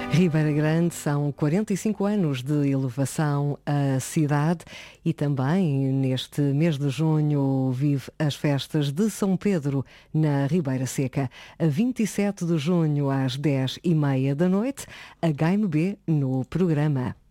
Ribeira Grande são 45 anos de elevação à cidade e também neste mês de junho vive as festas de São Pedro na Ribeira Seca. A 27 de junho às 10h30 da noite, HMB no programa.